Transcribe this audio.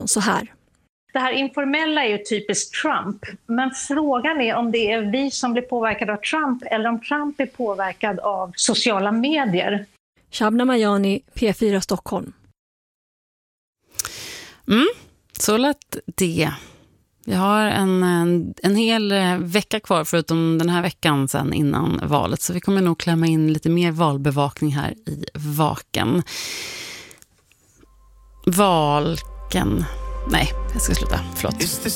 hon så här. Det här informella är ju typiskt Trump, men frågan är om det är vi som blir påverkade av Trump eller om Trump är påverkad av sociala medier. Shabnam Mayani, P4 Stockholm. Så lät det. Vi har en hel vecka kvar förutom den här veckan sen innan valet, så vi kommer nog klämma in lite mer valbevakning här i Vaken. Nej, jag ska sluta. Förlåt.